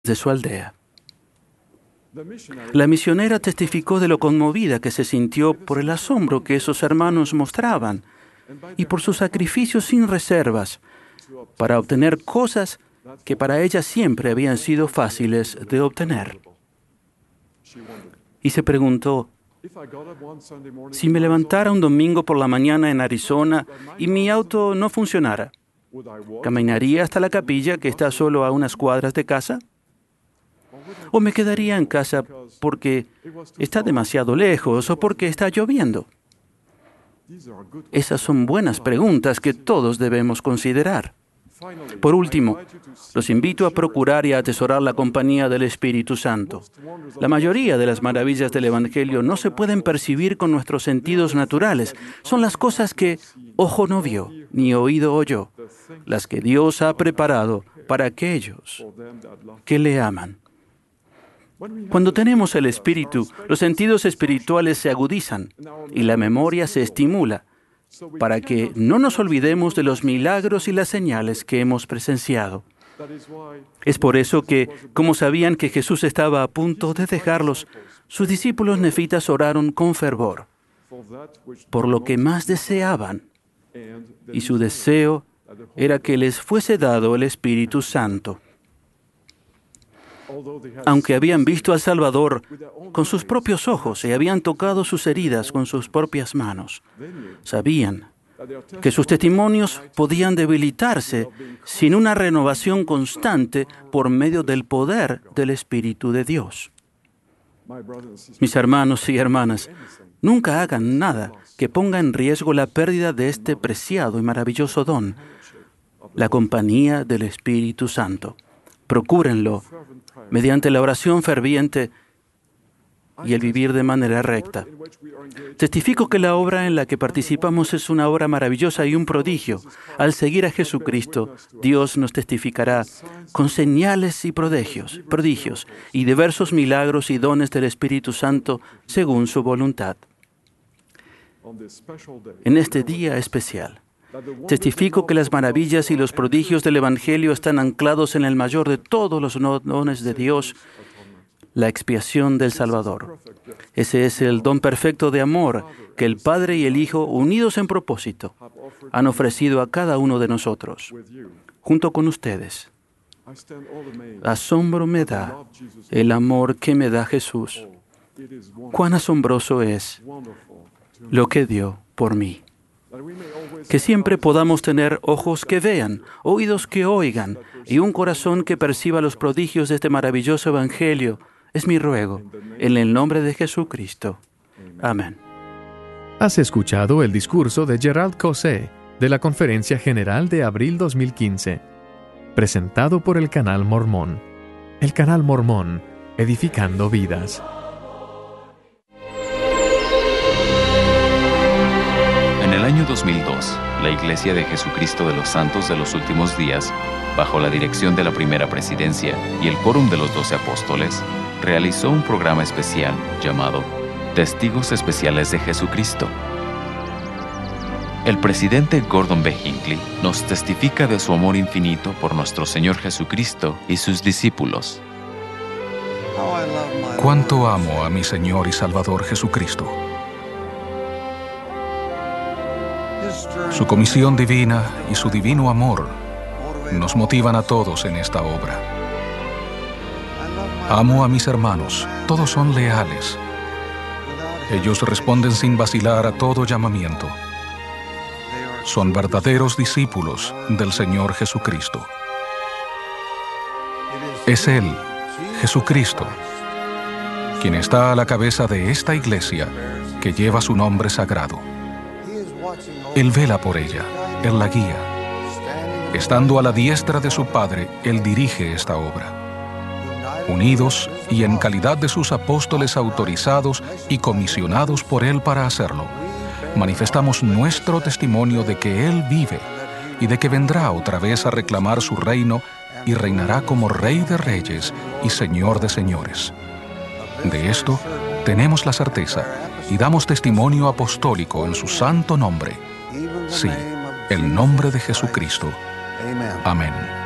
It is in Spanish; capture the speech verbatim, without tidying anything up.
de su aldea. La misionera testificó de lo conmovida que se sintió por el asombro que esos hermanos mostraban y por sus sacrificios sin reservas para obtener cosas que para ella siempre habían sido fáciles de obtener. Y se preguntó, si me levantara un domingo por la mañana en Arizona y mi auto no funcionara, ¿caminaría hasta la capilla que está solo a unas cuadras de casa? ¿O me quedaría en casa porque está demasiado lejos o porque está lloviendo? Esas son buenas preguntas que todos debemos considerar. Por último, los invito a procurar y a atesorar la compañía del Espíritu Santo. La mayoría de las maravillas del Evangelio no se pueden percibir con nuestros sentidos naturales. Son las cosas que ojo no vio, ni oído oyó, las que Dios ha preparado para aquellos que le aman. Cuando tenemos el Espíritu, los sentidos espirituales se agudizan y la memoria se estimula para que no nos olvidemos de los milagros y las señales que hemos presenciado. Es por eso que, como sabían que Jesús estaba a punto de dejarlos, sus discípulos nefitas oraron con fervor por lo que más deseaban, y su deseo era que les fuese dado el Espíritu Santo. Aunque habían visto al Salvador con sus propios ojos y habían tocado sus heridas con sus propias manos, sabían que sus testimonios podían debilitarse sin una renovación constante por medio del poder del Espíritu de Dios. Mis hermanos y hermanas, nunca hagan nada que ponga en riesgo la pérdida de este preciado y maravilloso don, la compañía del Espíritu Santo. Procúrenlo mediante la oración ferviente y el vivir de manera recta. Testifico que la obra en la que participamos es una obra maravillosa y un prodigio. Al seguir a Jesucristo, Dios nos testificará con señales y prodigios, prodigios y diversos milagros y dones del Espíritu Santo según su voluntad. En este día especial, testifico que las maravillas y los prodigios del Evangelio están anclados en el mayor de todos los dones de Dios, la expiación del Salvador. Ese es el don perfecto de amor que el Padre y el Hijo, unidos en propósito, han ofrecido a cada uno de nosotros, junto con ustedes. Asombro me da el amor que me da Jesús. Cuán asombroso es lo que dio por mí. Que siempre podamos tener ojos que vean, oídos que oigan y un corazón que perciba los prodigios de este maravilloso Evangelio. Es mi ruego, en el nombre de Jesucristo. Amén. Has escuchado el discurso de Gerald Caussé de la Conferencia General de abril dos mil quince, presentado por el Canal Mormón. El Canal Mormón, edificando vidas. En el año dos mil dos, la Iglesia de Jesucristo de los Santos de los Últimos Días, bajo la dirección de la Primera Presidencia y el Quórum de los Doce Apóstoles, realizó un programa especial llamado Testigos Especiales de Jesucristo. El presidente Gordon B. Hinckley nos testifica de su amor infinito por nuestro Señor Jesucristo y sus discípulos. Cuánto amo a mi Señor y Salvador Jesucristo. Su comisión divina y su divino amor nos motivan a todos en esta obra. Amo a mis hermanos, todos son leales. Ellos responden sin vacilar a todo llamamiento. Son verdaderos discípulos del Señor Jesucristo. Es Él, Jesucristo, quien está a la cabeza de esta iglesia que lleva su nombre sagrado. Él vela por ella, Él la guía. Estando a la diestra de su Padre, Él dirige esta obra. Unidos y en calidad de sus apóstoles autorizados y comisionados por Él para hacerlo, manifestamos nuestro testimonio de que Él vive y de que vendrá otra vez a reclamar su reino y reinará como Rey de Reyes y Señor de Señores. De esto tenemos la certeza y damos testimonio apostólico en su santo nombre. Sí, el nombre de Jesucristo. Amén.